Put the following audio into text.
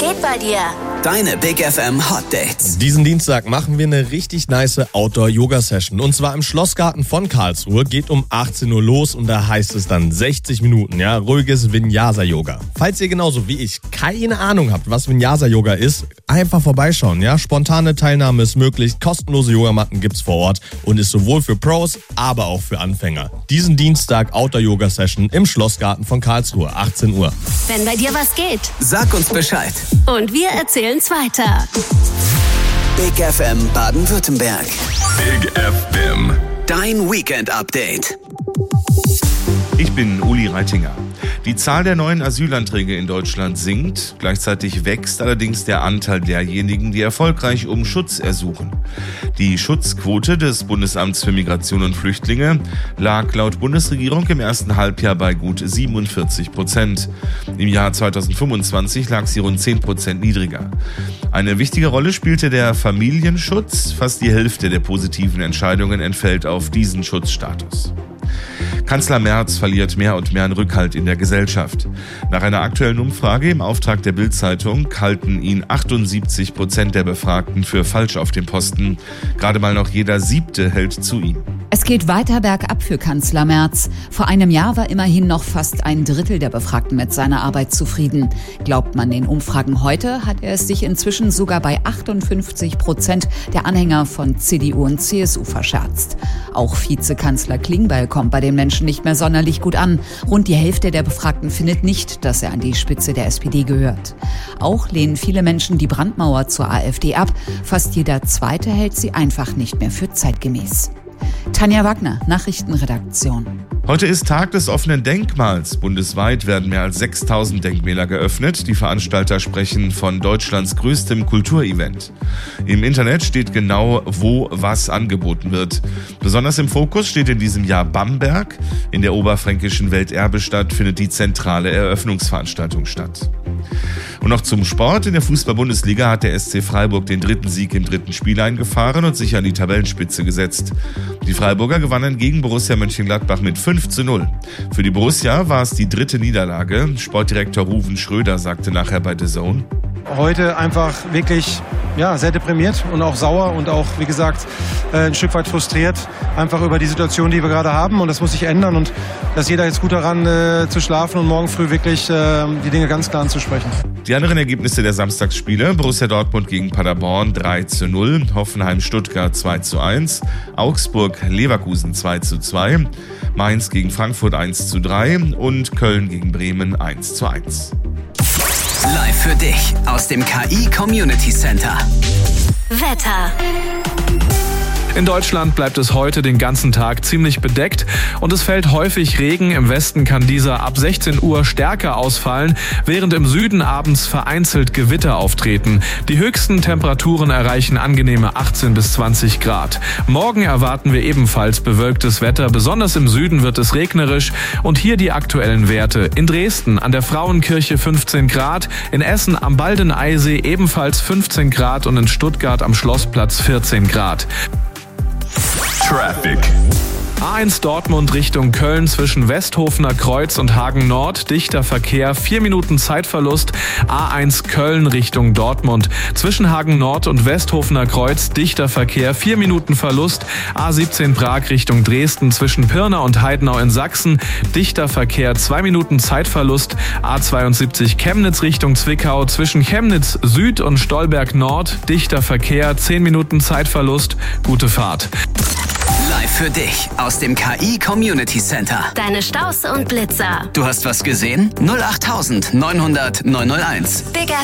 geht bei dir? Deine Big FM Hot Dates. Diesen Dienstag machen wir eine richtig nice Outdoor-Yoga-Session. Und zwar im Schlossgarten von Karlsruhe. Geht um 18 Uhr los und da heißt es dann 60 Minuten, ja, ruhiges Vinyasa-Yoga. Falls ihr genauso wie ich keine Ahnung habt, was Vinyasa-Yoga ist, einfach vorbeischauen, ja. Spontane Teilnahme ist möglich, kostenlose Yogamatten gibt's vor Ort und ist sowohl für Pros, aber auch für Anfänger. Diesen Dienstag Outdoor-Yoga-Session im Schlossgarten von Karlsruhe, 18 Uhr. Wenn bei dir was geht. Sag uns Bescheid. Und wir erzählen's weiter. Big FM Baden-Württemberg. Big FM. Dein Weekend-Update. Ich bin Uli Reitinger. Die Zahl der neuen Asylanträge in Deutschland sinkt. Gleichzeitig wächst allerdings der Anteil derjenigen, die erfolgreich um Schutz ersuchen. Die Schutzquote des Bundesamts für Migration und Flüchtlinge lag laut Bundesregierung im ersten Halbjahr bei gut 47%. Im Jahr 2025 lag sie rund 10% niedriger. Eine wichtige Rolle spielte der Familienschutz. Fast die Hälfte der positiven Entscheidungen entfällt auf diesen Schutzstatus. Kanzler Merz verliert mehr und mehr an Rückhalt in der Gesellschaft. Nach einer aktuellen Umfrage im Auftrag der Bild-Zeitung halten ihn 78% der Befragten für falsch auf dem Posten. Gerade mal noch jeder Siebte hält zu ihm. Es geht weiter bergab für Kanzler Merz. Vor einem Jahr war immerhin noch fast ein Drittel der Befragten mit seiner Arbeit zufrieden. Glaubt man den Umfragen heute, hat er es sich inzwischen sogar bei 58% der Anhänger von CDU und CSU verscherzt. Auch Vizekanzler Klingbeil kommt bei den Menschen nicht mehr sonderlich gut an. Rund die Hälfte der Befragten findet nicht, dass er an die Spitze der SPD gehört. Auch lehnen viele Menschen die Brandmauer zur AfD ab. Fast jeder Zweite hält sie einfach nicht mehr für zeitgemäß. Tanja Wagner, Nachrichtenredaktion. Heute ist Tag des offenen Denkmals. Bundesweit werden mehr als 6000 Denkmäler geöffnet. Die Veranstalter sprechen von Deutschlands größtem Kulturevent. Im Internet steht genau, wo was angeboten wird. Besonders im Fokus steht in diesem Jahr Bamberg. In der oberfränkischen Welterbestadt findet die zentrale Eröffnungsveranstaltung statt. Und noch zum Sport. In der Fußball-Bundesliga hat der SC Freiburg den dritten Sieg im dritten Spiel eingefahren und sich an die Tabellenspitze gesetzt. Die Freiburger gewannen gegen Borussia Mönchengladbach mit 5:0. Für die Borussia war es die dritte Niederlage. Sportdirektor Ruven Schröder sagte nachher bei DAZN: Heute einfach wirklich sehr deprimiert und auch sauer und auch, wie gesagt, ein Stück weit frustriert, einfach über die Situation, die wir gerade haben. Und das muss sich ändern und dass jeder jetzt gut daran zu schlafen und morgen früh wirklich die Dinge ganz klar anzusprechen. Die anderen Ergebnisse der Samstagsspiele: Borussia Dortmund gegen Paderborn 3:0, Hoffenheim-Stuttgart 2:1, Augsburg-Leverkusen 2:2, Mainz gegen Frankfurt 1:3 und Köln gegen Bremen 1:1. Live für dich aus dem KI Community Center. Wetter. In Deutschland bleibt es heute den ganzen Tag ziemlich bedeckt und es fällt häufig Regen. Im Westen kann dieser ab 16 Uhr stärker ausfallen, während im Süden abends vereinzelt Gewitter auftreten. Die höchsten Temperaturen erreichen angenehme 18 bis 20 Grad. Morgen erwarten wir ebenfalls bewölktes Wetter. Besonders im Süden wird es regnerisch und hier die aktuellen Werte. In Dresden an der Frauenkirche 15 Grad, in Essen am Baldeneysee ebenfalls 15 Grad und in Stuttgart am Schlossplatz 14 Grad. Traffic. A1 Dortmund Richtung Köln zwischen Westhofener Kreuz und Hagen Nord. Dichter Verkehr, 4 Minuten Zeitverlust. A1 Köln Richtung Dortmund. Zwischen Hagen Nord und Westhofener Kreuz dichter Verkehr, 4 Minuten Verlust. A17 Prag Richtung Dresden zwischen Pirna und Heidenau in Sachsen. Dichter Verkehr, 2 Minuten Zeitverlust. A72 Chemnitz Richtung Zwickau zwischen Chemnitz Süd und Stolberg Nord. Dichter Verkehr, 10 Minuten Zeitverlust. Gute Fahrt. Live für dich aus dem KI Community Center. Deine Staus und Blitzer. Du hast was gesehen? 08900 901. Big